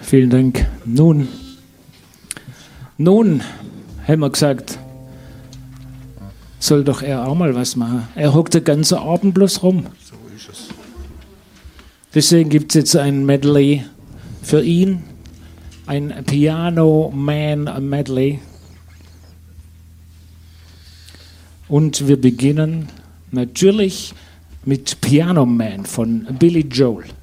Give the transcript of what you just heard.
Vielen Dank. Nun haben wir gesagt, soll doch er auch mal was machen. Er hockt den ganzen Abend bloß rum. So ist es. Deswegen gibt es jetzt ein Medley für ihn. Ein Piano Man Medley. Und wir beginnen natürlich mit Piano Man von Billy Joel.